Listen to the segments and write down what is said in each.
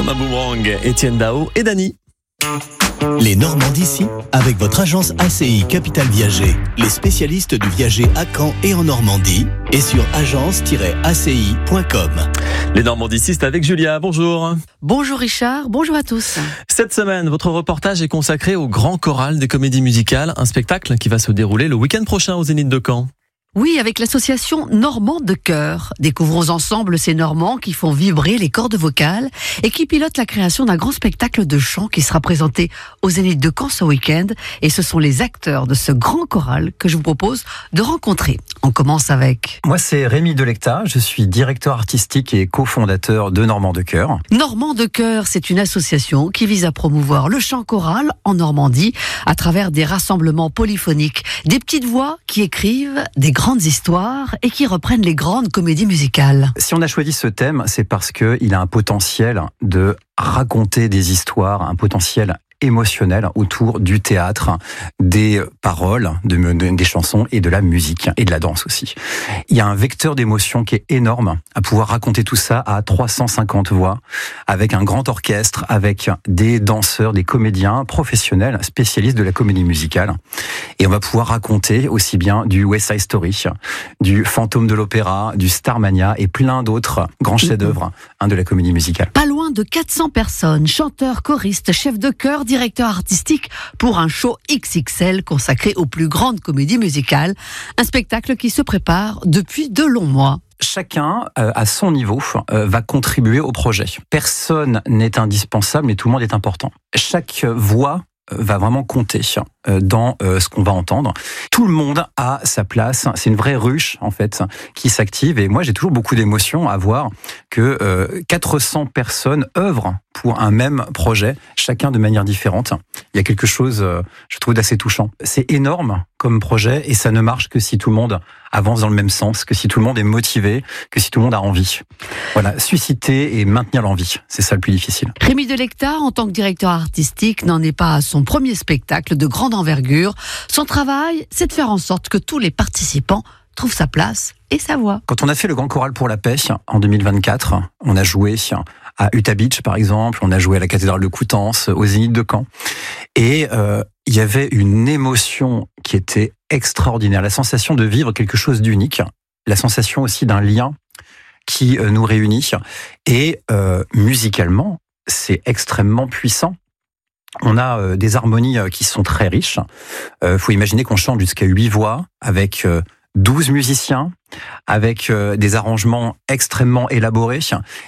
Comme un boomerang, Étienne Dao et Dany. Les Normands d'ici, avec votre agence ACI Capital Viager, les spécialistes du viager à Caen et en Normandie, et sur agence-aci.com. Les Normands d'ici, c'est avec Julia. Bonjour. Bonjour Richard, bonjour à tous. Cette semaine, votre reportage est consacré au Grand Choral des comédies musicales, un spectacle qui va se dérouler le week-end prochain au Zénith de Caen. Oui, avec l'association Normands de Chœur. Découvrons ensemble ces Normands qui font vibrer les cordes vocales et qui pilotent la création d'un grand spectacle de chant qui sera présenté au Zénith de Caen ce week-end. Et ce sont les acteurs de ce grand choral que je vous propose de rencontrer. On commence avec... Moi, c'est Rémi Delecta. Je suis directeur artistique et cofondateur de Normands de Chœur. Normands de Chœur, c'est une association qui vise à promouvoir le chant choral en Normandie à travers des rassemblements polyphoniques, des petites voix qui écrivent des grandes histoires et qui reprennent les grandes comédies musicales. Si on a choisi ce thème, c'est parce qu'il a un potentiel de raconter des histoires, un potentiel émotionnel autour du théâtre, des paroles, des chansons et de la musique et de la danse aussi. Il y a un vecteur d'émotion qui est énorme à pouvoir raconter tout ça à 350 voix, avec un grand orchestre, avec des danseurs, des comédiens professionnels, spécialistes de la comédie musicale. Et on va pouvoir raconter aussi bien du West Side Story, du Fantôme de l'Opéra, du Starmania et plein d'autres grands chefs-d'œuvre de la comédie musicale. Pas loin de 400 personnes, chanteurs, choristes, chefs de chœur, directeur artistique pour un show XXL consacré aux plus grandes comédies musicales. Un spectacle qui se prépare depuis de longs mois. Chacun, à son niveau, va contribuer au projet. Personne n'est indispensable, mais tout le monde est important. Chaque voix va vraiment compter dans ce qu'on va entendre. Tout le monde a sa place. C'est une vraie ruche, en fait, qui s'active. Et moi, j'ai toujours beaucoup d'émotions à voir que 400 personnes œuvrent pour un même projet, chacun de manière différente. Il y a quelque chose, je trouve, d'assez touchant. C'est énorme comme projet et ça ne marche que si tout le monde avance dans le même sens, que si tout le monde est motivé, que si tout le monde a envie. Voilà, susciter et maintenir l'envie, c'est ça le plus difficile. Rémi Delecta, en tant que directeur artistique, n'en est pas à son premier spectacle de grande envergure. Son travail, c'est de faire en sorte que tous les participants trouvent sa place et sa voix. Quand on a fait le Grand Choral pour la paix en 2024, on a joué à Utah Beach par exemple, on a joué à la cathédrale de Coutances, au Zénith de Caen. Et il y avait une émotion qui était extraordinaire, la sensation de vivre quelque chose d'unique, la sensation aussi d'un lien qui nous réunit. Et musicalement, c'est extrêmement puissant. On a des harmonies qui sont très riches. Faut imaginer qu'on chante jusqu'à 8 voix avec 12 musiciens, avec des arrangements extrêmement élaborés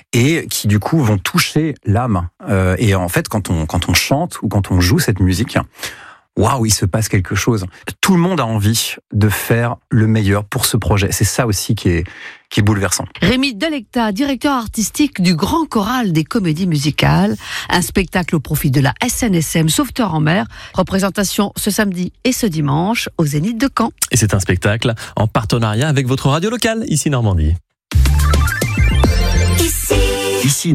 et qui du coup vont toucher l'âme. Et en fait, quand on chante ou quand on joue cette musique, waouh, il se passe quelque chose. Tout le monde a envie de faire le meilleur pour ce projet. C'est ça aussi qui est bouleversant. Rémi Delecta, directeur artistique du Grand Choral des comédies musicales. Un spectacle au profit de la SNSM Sauveteur en mer. Représentation ce samedi et ce dimanche au Zénith de Caen. Et c'est un spectacle en partenariat avec votre radio locale, ici Normandie. Ici